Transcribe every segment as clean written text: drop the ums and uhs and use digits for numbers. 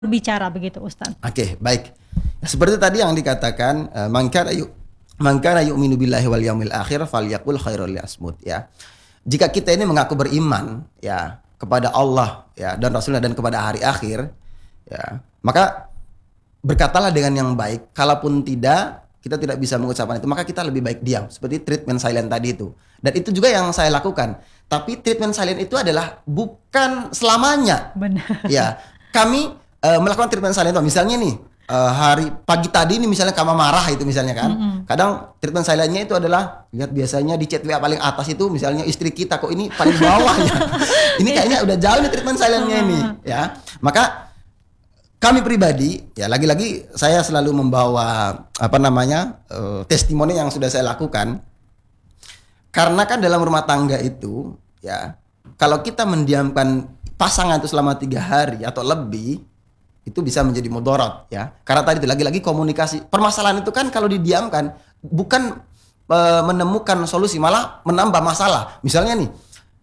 berbicara begitu Ustaz. Oke, baik. Seperti tadi yang dikatakan, mangkana yu'minu billahi wal yaumil akhir falyaqul khairal liyasmut, ya. Jika kita ini mengaku beriman ya kepada Allah ya dan Rasulnya dan kepada hari akhir ya, maka berkatalah dengan yang baik. Kalaupun kita tidak bisa mengucapkan itu, maka kita lebih baik diam. Seperti treatment silent tadi itu. Dan itu juga yang saya lakukan. Tapi treatment silent itu adalah bukan selamanya. Benar. Ya, kami melakukan treatment silent. Misalnya nih, hari pagi tadi ini misalnya kamu marah itu misalnya kan. Kadang treatment silentnya itu adalah, lihat biasanya di chat WA paling atas itu misalnya istri kita, kok ini paling bawah ya. Ini kayaknya udah jauh nih treatment silentnya ini ya. Maka kami pribadi ya, lagi-lagi saya selalu membawa testimoni yang sudah saya lakukan. Karena kan dalam rumah tangga itu ya, kalau kita mendiamkan pasangan itu selama 3 hari atau lebih, itu bisa menjadi mudarat ya. Karena tadi itu lagi-lagi komunikasi. Permasalahan itu kan kalau didiamkan bukan menemukan solusi, malah menambah masalah. Misalnya nih,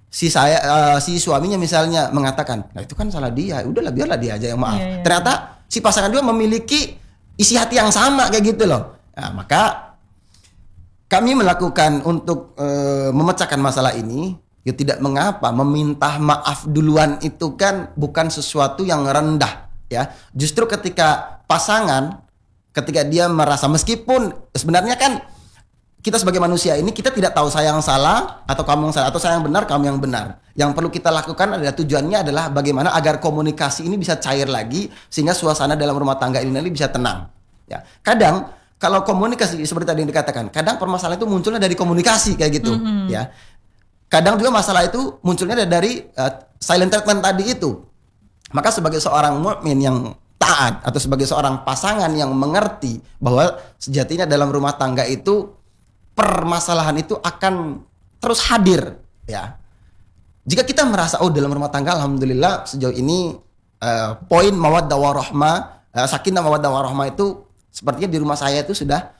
si suaminya misalnya mengatakan, nah itu kan salah dia, udahlah biarlah dia aja yang maaf. Iya. Ternyata si pasangan juga memiliki isi hati yang sama kayak gitu loh. Nah, maka kami melakukan untuk memecahkan masalah ini, ya tidak mengapa meminta maaf duluan itu kan bukan sesuatu yang rendah. Ya, justru ketika ketika dia merasa, meskipun sebenarnya kan kita sebagai manusia ini kita tidak tahu saya yang salah atau kamu yang salah, atau saya yang benar kamu yang benar. Yang perlu kita lakukan adalah tujuannya adalah bagaimana agar komunikasi ini bisa cair lagi sehingga suasana dalam rumah tangga ini nanti bisa tenang. Ya, kadang kalau komunikasi seperti tadi yang dikatakan, kadang permasalahan itu munculnya dari komunikasi kayak gitu. Ya, kadang juga masalah itu munculnya dari silent treatment tadi itu. Maka sebagai seorang mukmin yang taat atau sebagai seorang pasangan yang mengerti bahwa sejatinya dalam rumah tangga itu permasalahan itu akan terus hadir ya. Jika kita merasa dalam rumah tangga alhamdulillah sejauh ini poin mawaddah warahmah, sakinah mawaddah warahmah itu sepertinya di rumah saya itu sudah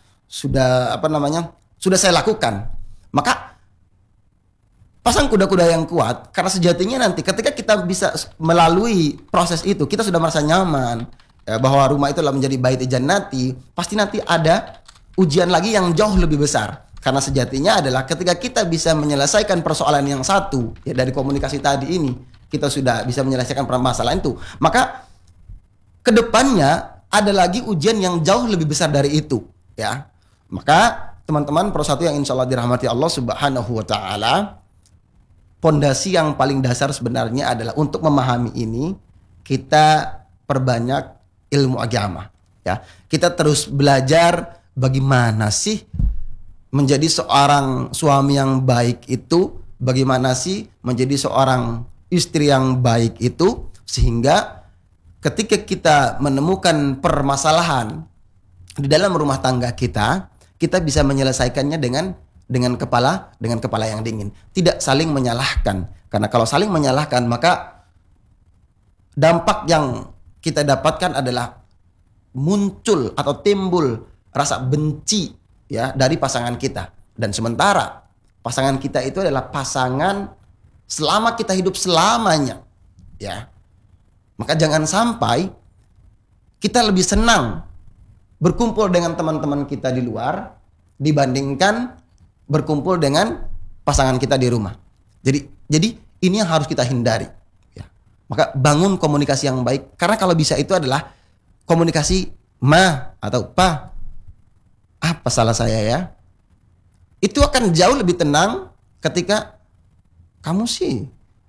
saya lakukan. Maka pasang kuda-kuda yang kuat, karena sejatinya nanti ketika kita bisa melalui proses itu, kita sudah merasa nyaman bahwa rumah itu adalah menjadi baiti jannati, pasti nanti ada ujian lagi yang jauh lebih besar. Karena sejatinya adalah ketika kita bisa menyelesaikan persoalan yang satu ya, dari komunikasi tadi ini, kita sudah bisa menyelesaikan permasalahan itu, maka kedepannya ada lagi ujian yang jauh lebih besar dari itu ya. Maka teman-teman, persatu yang insya Allah dirahmati Allah Subhanahu wa ta'ala, pondasi yang paling dasar sebenarnya adalah untuk memahami ini, kita perbanyak ilmu agama ya. Kita terus belajar bagaimana sih menjadi seorang suami yang baik itu, bagaimana sih menjadi seorang istri yang baik itu, sehingga ketika kita menemukan permasalahan di dalam rumah tangga kita bisa menyelesaikannya dengan kepala yang dingin, tidak saling menyalahkan. Karena kalau saling menyalahkan, maka dampak yang kita dapatkan adalah muncul atau timbul rasa benci ya dari pasangan kita. Dan sementara pasangan kita itu adalah pasangan selama kita hidup selamanya ya. Maka jangan sampai kita lebih senang berkumpul dengan teman-teman kita di luar dibandingkan berkumpul dengan pasangan kita di rumah. Jadi ini yang harus kita hindari ya. Maka bangun komunikasi yang baik, karena kalau bisa itu adalah komunikasi ma atau pa, apa salah saya ya, itu akan jauh lebih tenang ketika kamu sih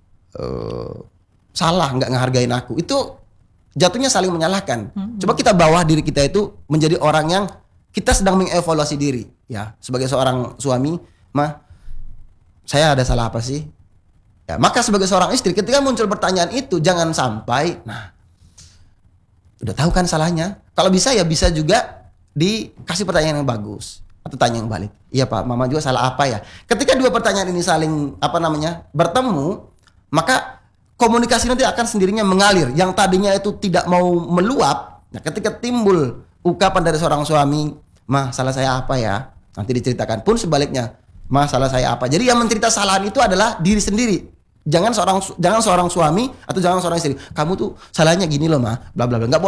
salah, nggak ngehargain aku. Itu jatuhnya saling menyalahkan. Coba kita bawa diri kita itu menjadi orang yang kita sedang mengevaluasi diri ya, sebagai seorang suami, saya ada salah apa sih? Ya, maka sebagai seorang istri ketika muncul pertanyaan itu jangan sampai, udah tahu kan salahnya. Kalau bisa ya bisa juga dikasih pertanyaan yang bagus atau tanya yang balik. Iya Pak, Mama juga salah apa ya? Ketika dua pertanyaan ini saling bertemu, maka komunikasi nanti akan sendirinya mengalir. Yang tadinya itu tidak mau meluap, nah ketika timbul ungkapan dari seorang suami, "Ma, salah saya apa ya?" Nanti diceritakan. Pun sebaliknya, "Ma, salah saya apa?" Jadi yang mencerita kesalahan itu adalah diri sendiri. Jangan seorang suami atau jangan seorang istri, kamu tuh salahnya gini loh mah, bla bla bla. Nggak